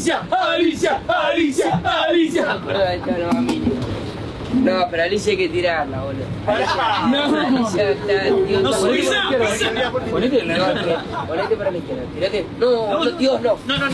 Alicia, Alicia, Alicia, Alicia. No, pero Alicia hay que tirarla, boludo. Alicia está, Dios, No subís. ponete para la izquierda. Ponete para la izquierda. Tirate. No, Dios, no.